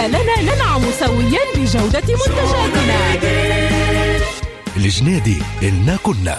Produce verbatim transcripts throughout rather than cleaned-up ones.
لنا ننعم سويا بجودة منتجاتنا. الجنيدي إلنا كنا.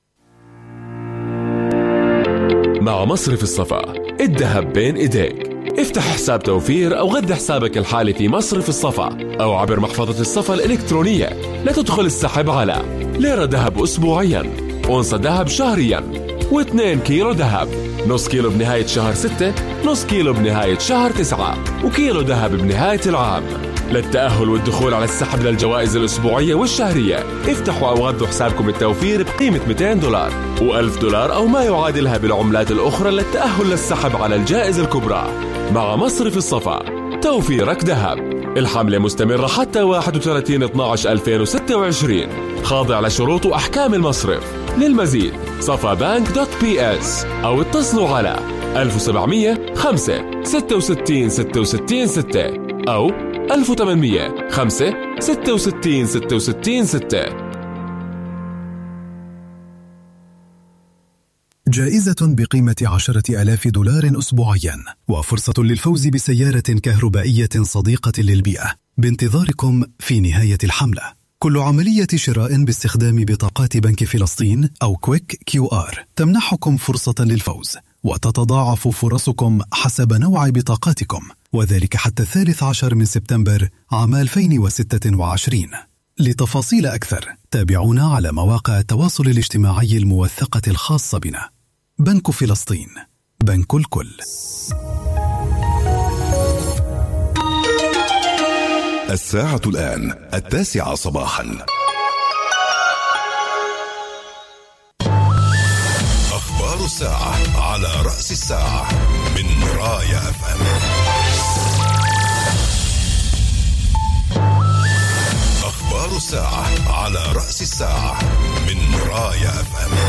مع مصرف الصفا الذهب بين إيديك. افتح حساب توفير أو غذي حسابك الحالي في مصرف الصفا أو عبر محفظة الصفا الإلكترونية لتدخل السحب على ليرة ذهب أسبوعيا، أونصة ذهب شهريا، واثنين كيلو ذهب، نص كيلو بنهاية شهر ستة، نص كيلو بنهاية شهر تسعة، وكيلو ذهب بنهاية العام. للتأهل والدخول على السحب للجوائز الأسبوعية والشهرية افتحوا أو غذوا حسابكم التوفير بقيمة مئتين دولار وألف دولار أو ما يعادلها بالعملات الأخرى للتأهل للسحب على الجائزة الكبرى. مع مصرف الصفا توفيرك ذهب. الحملة مستمرة حتى واحد وثلاثين اثني عشر ألفين وستة وعشرين، خاضع لشروط وأحكام المصرف. للمزيد صفا بانك دوت بي اس أو اتصلوا على ألف وسبعمية خمسة ستة وستين ستة وستين ستة أو ألف وثمانمية خمسة ستة وستين ستة وستين ستة. جائزة بقيمة عشرة آلاف دولار أسبوعيا وفرصة للفوز بسيارة كهربائية صديقة للبيئة بانتظاركم في نهاية الحملة. كل عملية شراء باستخدام بطاقات بنك فلسطين أو كويك كيو آر تمنحكم فرصة للفوز، وتتضاعف فرصكم حسب نوع بطاقاتكم، وذلك حتى الثالث عشر من سبتمبر عام ألفين وستة وعشرين. لتفاصيل أكثر تابعونا على مواقع التواصل الاجتماعي الموثقة الخاصة بنا. بنك فلسطين، بنك الكل. الساعة الآن التاسعة صباحا. أخبار الساعة على رأس الساعة من رايا أف أم. أخبار الساعة على رأس الساعة من رايا أف أم.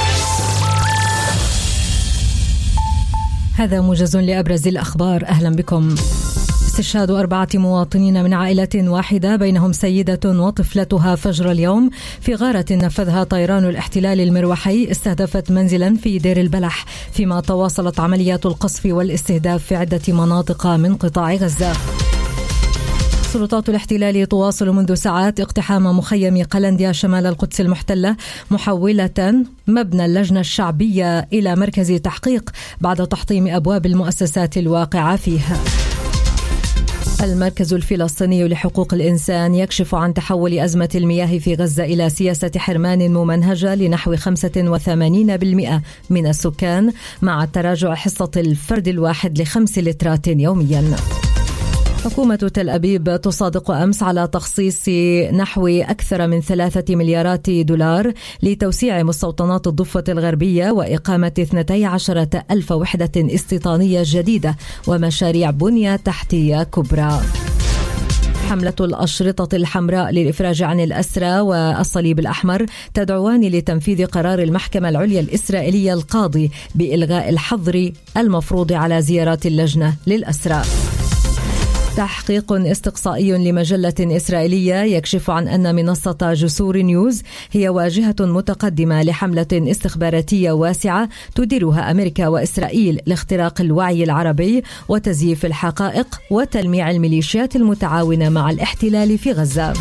هذا موجز لأبرز الأخبار. أهلا بكم. استشهاد أربعة مواطنين من عائلة واحدة بينهم سيدة وطفلتها فجر اليوم في غارة نفذها طيران الاحتلال المروحي استهدفت منزلا في دير البلح، فيما تواصلت عمليات القصف والاستهداف في عدة مناطق من قطاع غزة. سلطات الاحتلال تواصل منذ ساعات اقتحام مخيم قلنديا شمال القدس المحتلة، محولة مبنى اللجنة الشعبية إلى مركز تحقيق بعد تحطيم أبواب المؤسسات الواقعة فيها. المركز الفلسطيني لحقوق الإنسان يكشف عن تحول أزمة المياه في غزة إلى سياسة حرمان ممنهجة لنحو خمسة وثمانين بالمئة من السكان، مع تراجع حصة الفرد الواحد لخمس لترات يوميا. حكومة تل أبيب تصادق أمس على تخصيص نحو أكثر من ثلاثة مليارات دولار لتوسيع مستوطنات الضفة الغربية وإقامة اثنتي عشرة ألف وحدة استيطانية جديدة ومشاريع بنية تحتية كبرى. حملة الأشرطة الحمراء للإفراج عن الأسرى والصليب الأحمر تدعوان لتنفيذ قرار المحكمة العليا الإسرائيلية القاضي بإلغاء الحظر المفروض على زيارات اللجنة للأسرى. تحقيق استقصائي لمجلة إسرائيلية يكشف عن أن منصة جسور نيوز هي واجهة متقدمة لحملة استخباراتية واسعة تديرها أمريكا وإسرائيل لاختراق الوعي العربي وتزييف الحقائق وتلميع الميليشيات المتعاونة مع الاحتلال في غزة.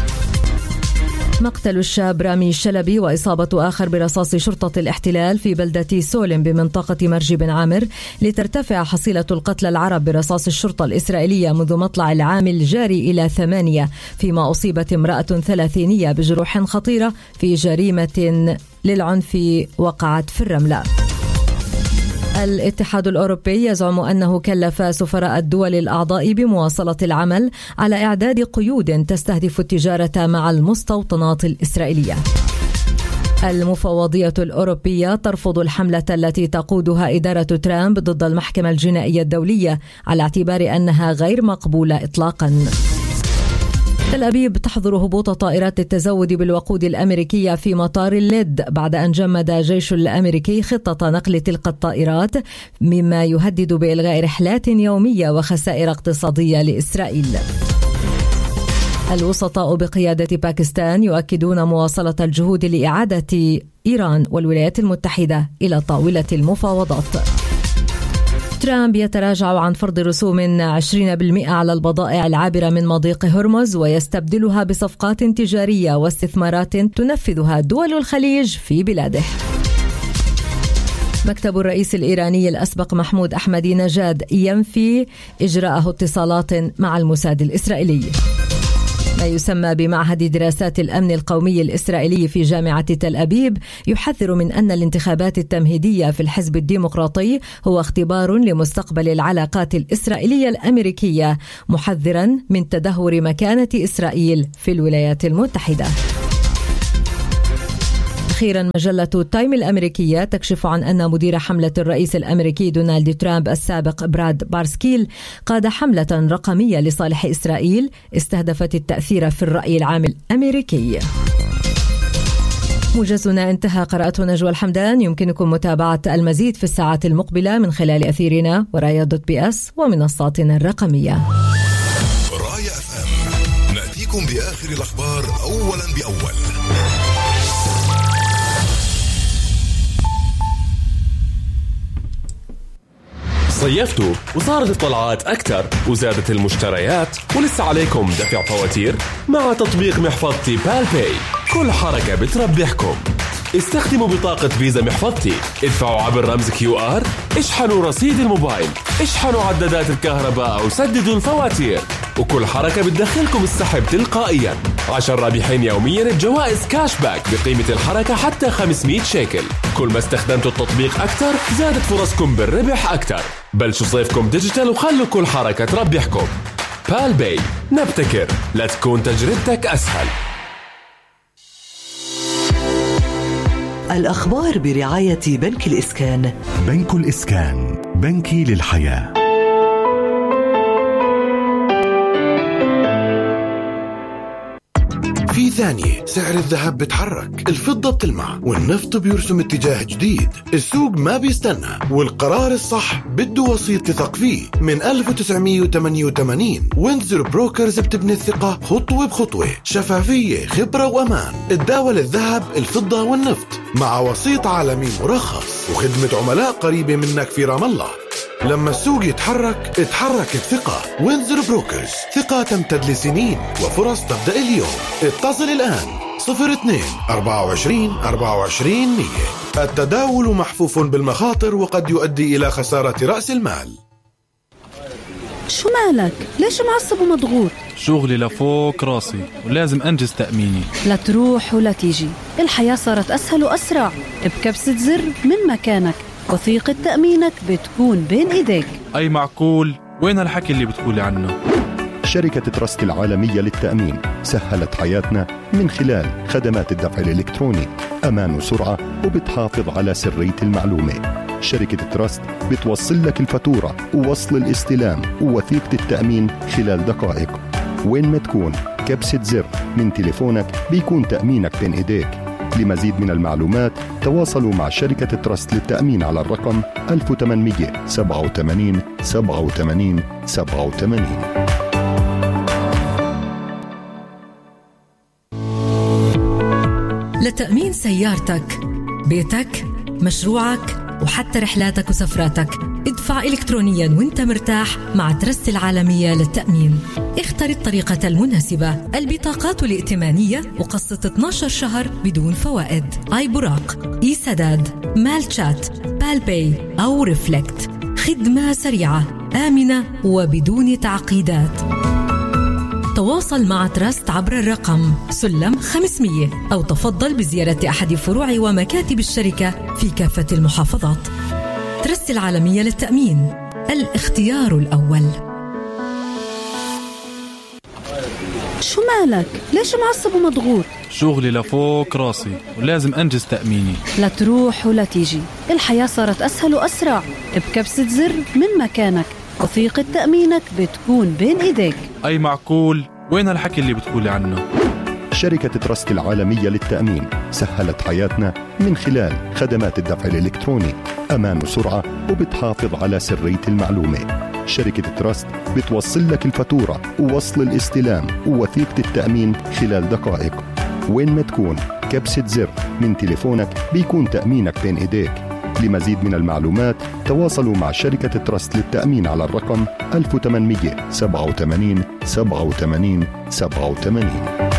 مقتل الشاب رامي الشلبي وإصابة آخر برصاص شرطة الاحتلال في بلدة سولم بمنطقة مرج بن عامر لترتفع حصيلة القتلى العرب برصاص الشرطة الإسرائيلية منذ مطلع العام الجاري إلى ثمانية، فيما أصيبت امرأة ثلاثينية بجروح خطيرة في جريمة للعنف وقعت في الرملة. الاتحاد الأوروبي يزعم أنه كلف سفراء الدول الأعضاء بمواصلة العمل على إعداد قيود تستهدف التجارة مع المستوطنات الإسرائيلية. المفوضية الأوروبية ترفض الحملة التي تقودها إدارة ترامب ضد المحكمة الجنائية الدولية على اعتبار أنها غير مقبولة إطلاقاً. تل أبيب تحظر هبوط طائرات التزود بالوقود الأمريكية في مطار الليد بعد أن جمد الجيش الأمريكي خطة نقل تلك الطائرات، مما يهدد بإلغاء رحلات يومية وخسائر اقتصادية لإسرائيل. الوسطاء بقيادة باكستان يؤكدون مواصلة الجهود لإعادة إيران والولايات المتحدة إلى طاولة المفاوضات. ترامب يتراجع عن فرض رسوم عشرين بالمئة على البضائع العابرة من مضيق هرمز ويستبدلها بصفقات تجارية واستثمارات تنفذها دول الخليج في بلاده. مكتب الرئيس الإيراني الأسبق محمود أحمدي نجاد ينفي إجراءه اتصالات مع الموساد الإسرائيلي. ما يسمى بمعهد دراسات الأمن القومي الإسرائيلي في جامعة تل أبيب يحذر من أن الانتخابات التمهيدية في الحزب الديمقراطي هو اختبار لمستقبل العلاقات الإسرائيلية الأمريكية، محذرا من تدهور مكانة إسرائيل في الولايات المتحدة. أخيرا مجلة تايم الأمريكية تكشف عن أن مدير حملة الرئيس الأمريكي دونالد ترامب السابق براد بارسكيل قاد حملة رقمية لصالح إسرائيل استهدفت التأثير في الرأي العام الأمريكي. موجزنا انتهى. قرأته نجوى الحمدان. يمكنكم متابعة المزيد في الساعات المقبلة من خلال أثيرنا ورايا دوت بي اس ومنصاتنا الرقمية. رايا اف ام نأتيكم بآخر الأخبار أولا بأول. صيفتوا وصارت الطلعات أكثر وزادت المشتريات ولسه عليكم دفع فواتير؟ مع تطبيق محفظتي بالباي كل حركة بتربحكم. استخدموا بطاقة فيزا محفظتي، ادفعوا عبر رمز كيو آر، اشحنوا رصيد الموبايل، اشحنوا عدادات الكهرباء أو سددوا الفواتير، وكل حركة بتدخلكم السحب تلقائيا. عشان رابحين يوميا بجوائز كاش باك بقيمة الحركة حتى خمسمئة شيكل. كل ما استخدمتوا التطبيق أكثر زادت فرصكم بالربح أكثر. بلشوا صيفكم ديجيتال وخلوا كل حركة تربحكم. بالباي، نبتكر لتكون تجربتك أسهل. الأخبار برعاية بنك الإسكان. بنك الإسكان، بنكي للحياة. في ثانية سعر الذهب بتحرك، الفضة بتلمع والنفط بيرسم اتجاه جديد. السوق ما بيستنى والقرار الصح بده وسيط تثق فيه. من ألف وتسعمئة وثمانية وثمانين وينزر بروكرز بتبني الثقة خطوة بخطوة، شفافية، خبرة وأمان. تداول الذهب، الفضة والنفط مع وسيط عالمي مرخص وخدمة عملاء قريبة منك في رام الله. لما السوق يتحرك اتحرك بثقة. وينزر بروكرز، ثقة تمتد لسنين وفرص تبدأ اليوم. اتصل الآن صفر اثنين أربعة وعشرين أربعة وعشرين مية. التداول محفوف بالمخاطر وقد يؤدي إلى خسارة رأس المال. شو مالك؟ ليش معصب ومضغوط؟ شغلي لفوق راسي ولازم أنجز تأميني. لا تروح ولا تيجي، الحياة صارت أسهل وأسرع. بكبسة زر من مكانك وثيقة تأمينك بتكون بين إيديك. أي معقول؟ وين هالحكي اللي بتقولي عنه؟ شركة تراست العالمية للتأمين سهلت حياتنا من خلال خدمات الدفع الإلكتروني، أمان وسرعة، وبتحافظ على سرية المعلومة. شركة تراست بتوصل لك الفاتورة ووصل الاستلام ووثيقة التأمين خلال دقائق. وين ما تكون، كبسة زر من تليفونك بيكون تأمينك بين إيديك. لمزيد من المعلومات تواصلوا مع شركة تراست للتأمين على الرقم ألف وثمانمئة وسبعة وثمانين سبعة وثمانين سبعة وثمانين. لتأمين سيارتك، بيتك، مشروعك وحتى رحلاتك وسفراتك، ادفع إلكترونيا وانت مرتاح مع ترست العالمية للتأمين. اختر الطريقة المناسبة، البطاقات الائتمانية وقسط اثني عشر شهر بدون فوائد. آي براق، إي سداد، مالتشات، بالباي أو ريفلكت. خدمة سريعة، آمنة وبدون تعقيدات. تواصل مع تراست عبر الرقم سلم خمسمئة أو تفضل بزيارة أحد فروع ومكاتب الشركة في كافة المحافظات. تراست العالمية للتأمين، الاختيار الأول. شو مالك؟ ليش معصب ومضغوط؟ شغلي لفوق راسي ولازم أنجز تأميني. لا تروح ولا تيجي، الحياة صارت أسهل وأسرع. بكبسة زر من مكانك وثيقة تأمينك بتكون بين إيديك. أي معقول؟ وين هالحكي اللي بتقولي عنه؟ شركة تراست العالمية للتأمين سهلت حياتنا من خلال خدمات الدفع الإلكتروني، أمان وسرعة، وبتحافظ على سرية المعلومة. شركة تراست بتوصل لك الفاتورة ووصل الاستلام ووثيقة التأمين خلال دقائق. وين ما تكون، كبسة زر من تليفونك بيكون تأمينك بين إيديك. لمزيد من المعلومات تواصلوا مع شركة تراست للتأمين على الرقم ألف وثمانمئة وسبعة وثمانين سبعة وثمانين سبعة وثمانين.